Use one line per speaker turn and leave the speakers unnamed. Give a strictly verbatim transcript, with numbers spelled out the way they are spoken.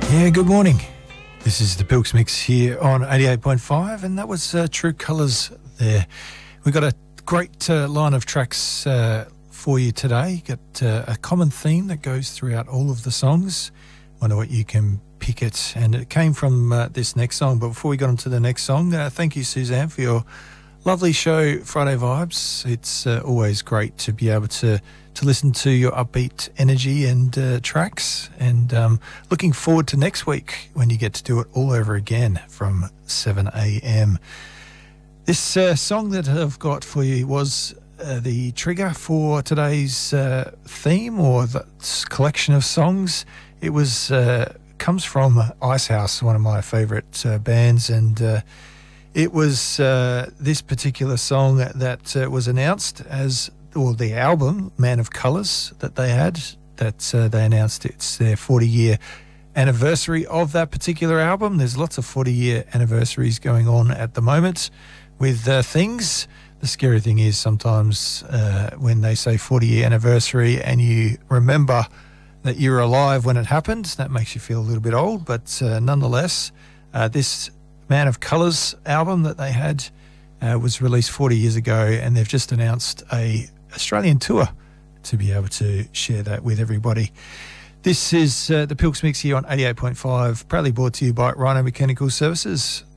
Yeah, good morning. This is the Pilks Mix here on eighty-eight point five, and that was uh, True Colours there. We got a great uh, line of tracks uh, for you today. Got uh, a common theme that goes throughout all of the songs. Wonder what you can pick it, and it came from uh, this next song. But before we got into the next song, uh, thank you, Suzanne, for your lovely show, Friday Vibes. It's uh, always great to be able to to listen to your upbeat energy and uh, tracks, and um, looking forward to next week when you get to do it all over again from seven a m. This uh, song that I've got for you was uh, the trigger for today's uh, theme, or the collection of songs. It was uh, comes from Icehouse, one of my favourite uh, bands, and uh, it was uh, this particular song that, that uh, was announced as, or the album, Man of Colours, that they had, that uh, they announced it's their forty-year anniversary of that particular album. There's lots of forty-year anniversaries going on at the moment with uh, things. The scary thing is sometimes uh, when they say forty-year anniversary and you remember that you were alive when it happened, that makes you feel a little bit old, but uh, nonetheless, uh, this Man of Colours album that they had uh, was released forty years ago, and they've just announced a Australian tour to be able to share that with everybody. This is uh, the Pilks Mix here on eighty-eight point five, proudly brought to you by Rhino Mechanical Services.